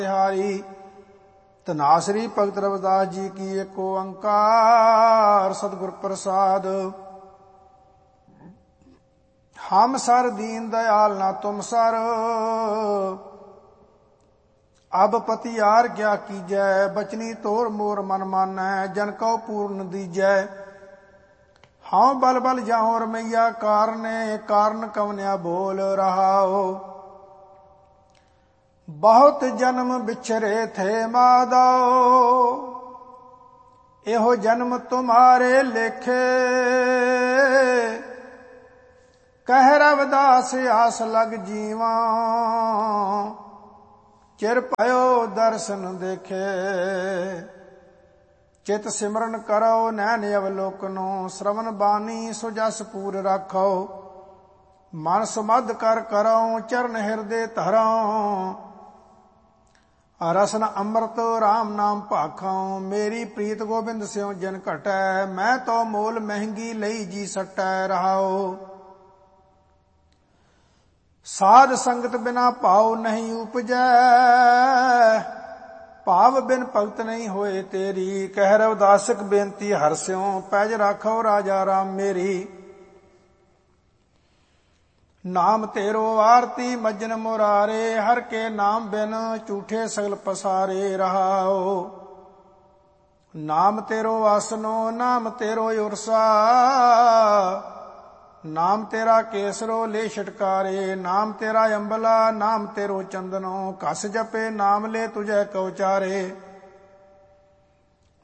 हारी। धनासरी भगत रविदास जी की एक ओंकार सतगुर प्रसाद। हम सर दीन दयाल ना तुम सर, अब पति यार क्या कीजै। बचनी तोर मोर मन मानै, जन को पूर्ण दीजै। हाँ बल बल जाऊं रमैया कारने, कारण कवन्या बोल रहाओ। बहुत जन्म बिछरे थे माधो, एहो जन्म तुम्हारे लेखे। कह रविदास आस लग जीवा, चिर भयो दर्शन देखे। चित सिमरन करो नैन अवलोकनो, श्रवण बानी सो जस पूर राखो। मन सुमध कर करो चरण हृदय धरो, रसन अमृत राम नाम भाखों। मेरी प्रीत गोबिंद स्यों जन घटै, मैं तो मोल महंगी लई जी सटै रहाओ। साध संगत बिना भाव नहीं उपजै, भाव बिन भगत नहीं होए तेरी। कह रविदासक बेनती हर स्यों, पैज राखो राजा राम मेरी। नाम तेरो आरती मज्जन मुरारे, हर के नाम बिन झूठे सगल पसारे रहाओ। नाम तेरो आसनो नाम तेरो उर्सा, नाम तेरा केसरो ले छटकारे। नाम तेरा अंबला नाम तेरो चंदनो, कस जपे नाम ले तुझे कौचारे।